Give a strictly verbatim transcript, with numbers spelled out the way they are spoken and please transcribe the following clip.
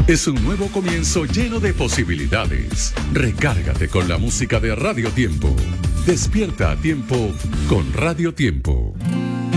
Es un nuevo comienzo lleno de posibilidades. Recárgate con la música de Radio Tiempo. Despierta a tiempo con Radio Tiempo.